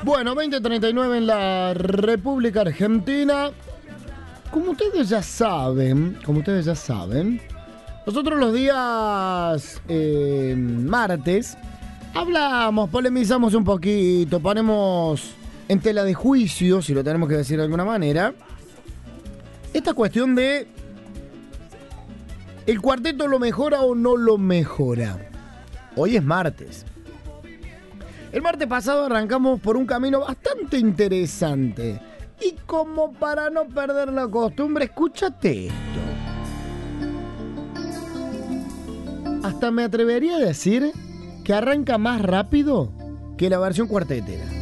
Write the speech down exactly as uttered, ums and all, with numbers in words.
Bueno, veinte treinta y nueve en la República Argentina. Como ustedes ya saben, como ustedes ya saben, nosotros los días eh, martes hablamos, polemizamos un poquito, ponemos en tela de juicio, si lo tenemos que decir de alguna manera, esta cuestión de ¿el cuarteto lo mejora o no lo mejora? Hoy es martes. El martes pasado arrancamos por un camino bastante interesante. Y como para no perder la costumbre, escúchate esto. Hasta me atrevería a decir que arranca más rápido que la versión cuartetera.